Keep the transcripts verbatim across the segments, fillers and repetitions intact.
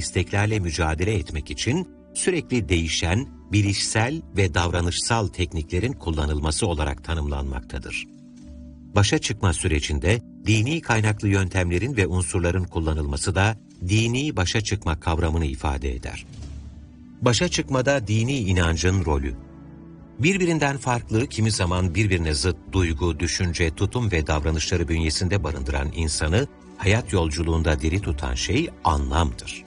isteklerle mücadele etmek için sürekli değişen, bilişsel ve davranışsal tekniklerin kullanılması olarak tanımlanmaktadır. Başa çıkma sürecinde dini kaynaklı yöntemlerin ve unsurların kullanılması da dini başa çıkma kavramını ifade eder. Başa çıkmada dini inancın rolü. Birbirinden farklı, kimi zaman birbirine zıt duygu, düşünce, tutum ve davranışları bünyesinde barındıran insanı hayat yolculuğunda diri tutan şey anlamdır.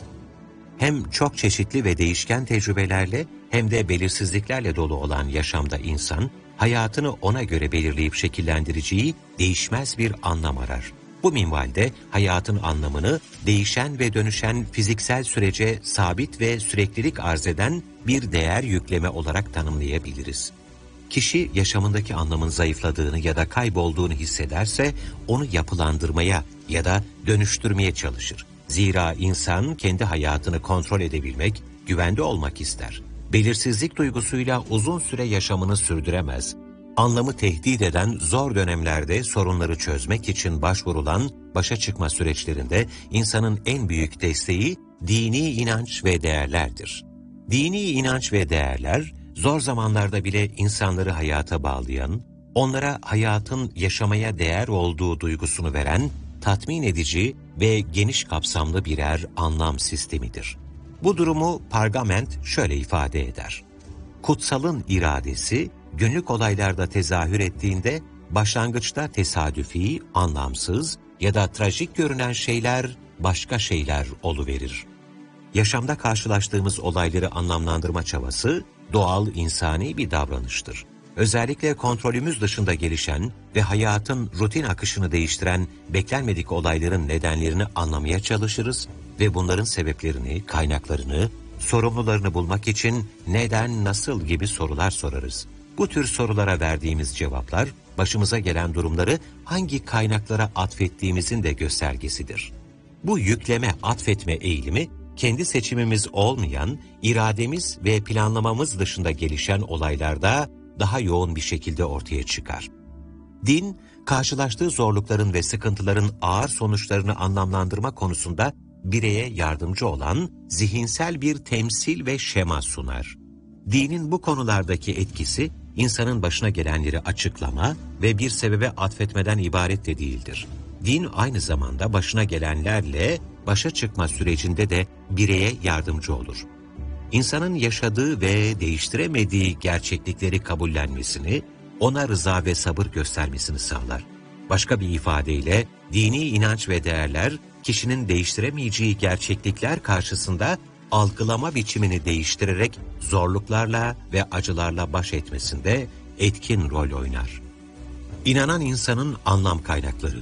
Hem çok çeşitli ve değişken tecrübelerle hem de belirsizliklerle dolu olan yaşamda insan, hayatını ona göre belirleyip şekillendireceği değişmez bir anlam arar. Bu minvalde hayatın anlamını değişen ve dönüşen fiziksel sürece sabit ve süreklilik arz eden bir değer yükleme olarak tanımlayabiliriz. Kişi yaşamındaki anlamın zayıfladığını ya da kaybolduğunu hissederse onu yapılandırmaya ya da dönüştürmeye çalışır. Zira insan kendi hayatını kontrol edebilmek, güvende olmak ister. Belirsizlik duygusuyla uzun süre yaşamını sürdüremez. Anlamı tehdit eden zor dönemlerde sorunları çözmek için başvurulan başa çıkma süreçlerinde insanın en büyük desteği dini inanç ve değerlerdir. Dini inanç ve değerler, zor zamanlarda bile insanları hayata bağlayan, onlara hayatın yaşamaya değer olduğu duygusunu veren, tatmin edici ve geniş kapsamlı birer anlam sistemidir. Bu durumu Pargament şöyle ifade eder. Kutsalın iradesi, günlük olaylarda tezahür ettiğinde, başlangıçta tesadüfi, anlamsız ya da trajik görünen şeyler başka şeyler oluverir. Yaşamda karşılaştığımız olayları anlamlandırma çabası, doğal insani bir davranıştır. Özellikle kontrolümüz dışında gelişen ve hayatın rutin akışını değiştiren beklenmedik olayların nedenlerini anlamaya çalışırız ve bunların sebeplerini, kaynaklarını, sorumlularını bulmak için neden, nasıl gibi sorular sorarız. Bu tür sorulara verdiğimiz cevaplar, başımıza gelen durumları hangi kaynaklara atfettiğimizin de göstergesidir. Bu yükleme, atfetme eğilimi, kendi seçimimiz olmayan, irademiz ve planlamamız dışında gelişen olaylarda daha yoğun bir şekilde ortaya çıkar. Din, karşılaştığı zorlukların ve sıkıntıların ağır sonuçlarını anlamlandırma konusunda bireye yardımcı olan zihinsel bir temsil ve şema sunar. Dinin bu konulardaki etkisi, insanın başına gelenleri açıklama ve bir sebebe atfetmeden ibaret de değildir. Din aynı zamanda başına gelenlerle başa çıkma sürecinde de bireye yardımcı olur. İnsanın yaşadığı ve değiştiremediği gerçeklikleri kabullenmesini, ona rıza ve sabır göstermesini sağlar. Başka bir ifadeyle, dini inanç ve değerler, kişinin değiştiremeyeceği gerçeklikler karşısında algılama biçimini değiştirerek zorluklarla ve acılarla baş etmesinde etkin rol oynar. İnanan insanın anlam kaynakları.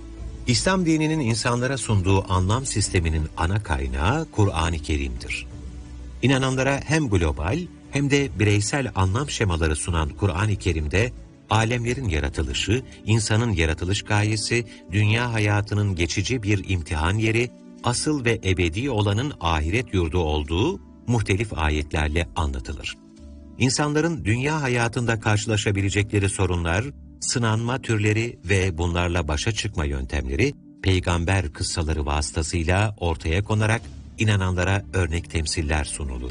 İslam dininin insanlara sunduğu anlam sisteminin ana kaynağı Kur'an-ı Kerim'dir. İnananlara hem global hem de bireysel anlam şemaları sunan Kur'an-ı Kerim'de alemlerin yaratılışı, insanın yaratılış gayesi, dünya hayatının geçici bir imtihan yeri, asıl ve ebedi olanın ahiret yurdu olduğu muhtelif ayetlerle anlatılır. İnsanların dünya hayatında karşılaşabilecekleri sorunlar, sınanma türleri ve bunlarla başa çıkma yöntemleri, peygamber kıssaları vasıtasıyla ortaya konarak inananlara örnek temsiller sunulur.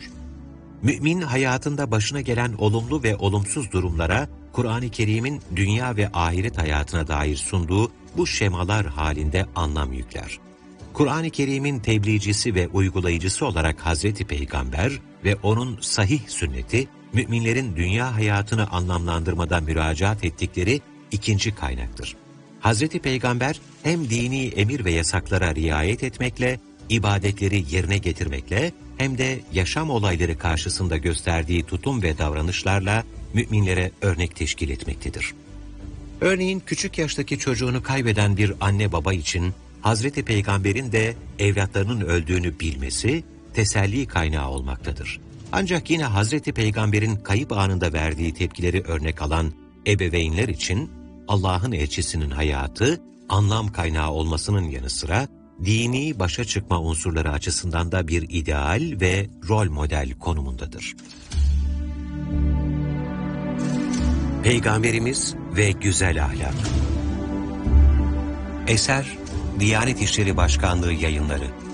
Mümin hayatında başına gelen olumlu ve olumsuz durumlara, Kur'an-ı Kerim'in dünya ve ahiret hayatına dair sunduğu bu şemalar halinde anlam yükler. Kur'an-ı Kerim'in tebliğcisi ve uygulayıcısı olarak Hazreti Peygamber ve onun sahih sünneti, müminlerin dünya hayatını anlamlandırmada müracaat ettikleri ikinci kaynaktır. Hazreti Peygamber hem dini emir ve yasaklara riayet etmekle, ibadetleri yerine getirmekle hem de yaşam olayları karşısında gösterdiği tutum ve davranışlarla müminlere örnek teşkil etmektedir. Örneğin küçük yaştaki çocuğunu kaybeden bir anne baba için Hazreti Peygamber'in de evlatlarının öldüğünü bilmesi teselli kaynağı olmaktadır. Ancak yine Hazreti Peygamber'in kayıp anında verdiği tepkileri örnek alan ebeveynler için Allah'ın elçisinin hayatı anlam kaynağı olmasının yanı sıra dini başa çıkma unsurları açısından da bir ideal ve rol model konumundadır. Peygamberimiz ve güzel ahlak. Eser, Diyanet İşleri Başkanlığı Yayınları.